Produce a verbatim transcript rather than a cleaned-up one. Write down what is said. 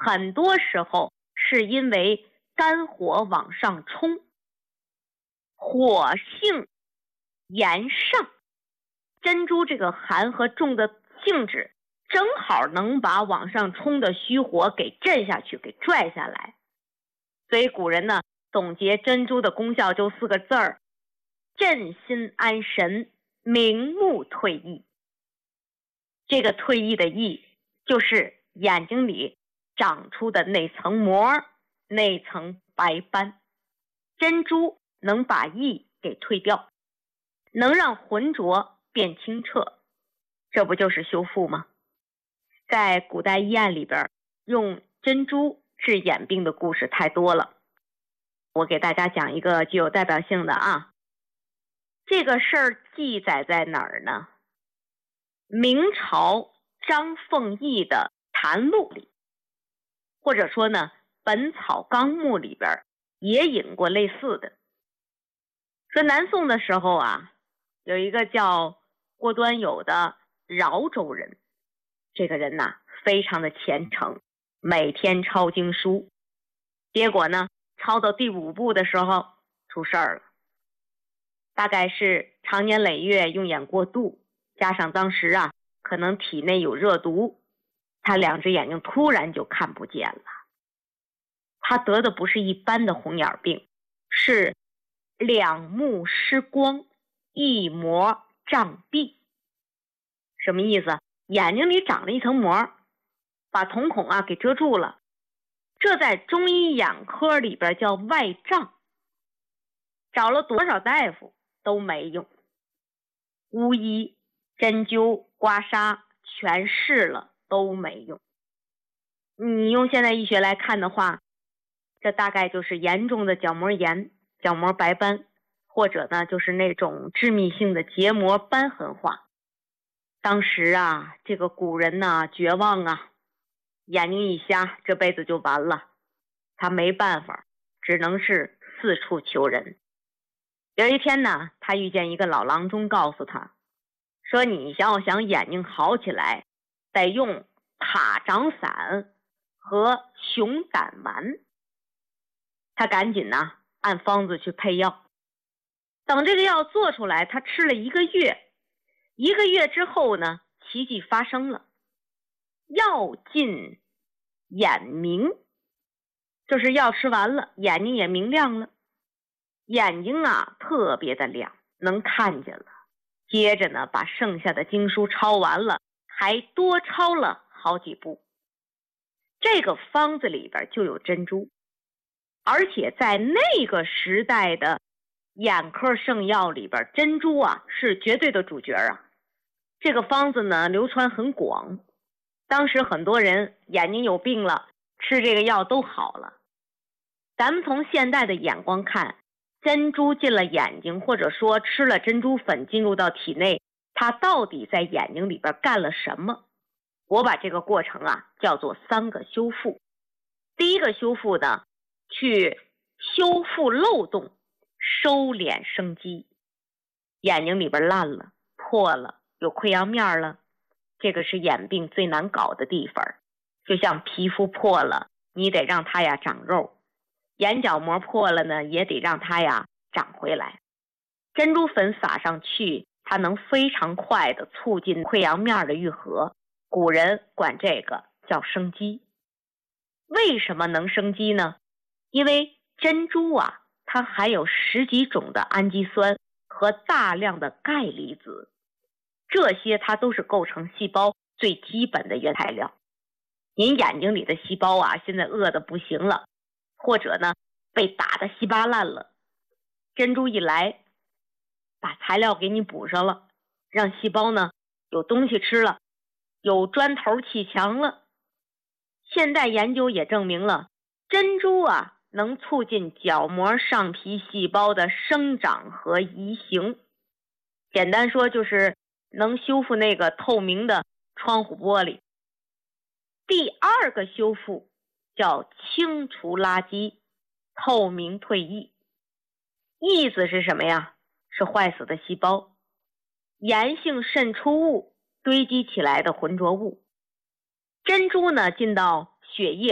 很多时候是因为肝火往上冲，火性炎上，珍珠这个寒和重的性质正好能把往上冲的虚火给震下去，给拽下来。所以古人呢总结珍珠的功效就四个字儿：镇心安神，明目退翳。这个退翳的翳就是眼睛里长出的那层膜，那层白斑。珍珠能把翳给退掉，能让浑浊变清澈，这不就是修复吗？在古代医案里边，用珍珠治眼病的故事太多了，我给大家讲一个具有代表性的啊。这个事儿记载在哪儿呢？明朝张凤义的谈录里，或者说呢本草纲目里边也引过类似的。说南宋的时候啊，有一个叫郭端友的饶州人，这个人呐非常的虔诚，每天抄经书。结果呢抄到第五部的时候出事儿了，大概是常年累月用眼过度，加上当时啊可能体内有热毒，他两只眼睛突然就看不见了。他得的不是一般的红眼病，是两目失光，一膜障蔽。什么意思？眼睛里长了一层膜，把瞳孔啊给遮住了，这在中医眼科里边叫外障，找了多少大夫都没用，巫医、针灸、刮痧全试了都没用。你用现代医学来看的话，这大概就是严重的角膜炎、角膜白斑，或者呢就是那种致密性的结膜瘢痕化。当时啊这个古人呢绝望啊，眼睛一瞎这辈子就完了，他没办法，只能是四处求人。有一天呢他遇见一个老郎中，告诉他说，你要想眼睛好起来，得用塔掌散和熊胆丸。他赶紧呢按方子去配药，等这个药做出来，他吃了一个月，一个月之后呢奇迹发生了，药尽眼明，就是药吃完了，眼睛也明亮了，眼睛啊特别的亮，能看见了。接着呢把剩下的经书抄完了，还多抄了好几部。这个方子里边就有珍珠，而且在那个时代的眼科圣药里边，珍珠啊是绝对的主角啊。这个方子呢流传很广，当时很多人眼睛有病了，吃这个药都好了。咱们从现代的眼光看，珍珠进了眼睛，或者说吃了珍珠粉进入到体内，它到底在眼睛里边干了什么？我把这个过程啊叫做三个修复。第一个修复呢，去修复漏洞，收敛生机。眼睛里边烂了、破了、有溃疡面了，这个是眼病最难搞的地方。就像皮肤破了，你得让它呀长肉，眼角膜破了呢，也得让它呀长回来。珍珠粉撒上去，它能非常快的促进溃疡面的愈合，古人管这个叫生肌。为什么能生肌呢？因为珍珠啊它含有十几种的氨基酸和大量的钙离子，这些它都是构成细胞最基本的原材料。您眼睛里的细胞啊现在饿得不行了，或者呢被打得稀巴烂了，珍珠一来把材料给你补上了，让细胞呢有东西吃了，有砖头砌墙了。现代研究也证明了，珍珠啊能促进角膜上皮细胞的生长和移行，简单说就是能修复那个透明的窗户玻璃。第二个修复叫清除垃圾，透明退翳。翳字是什么呀？是坏死的细胞，炎性渗出物堆积起来的浑浊物。珍珠呢进到血液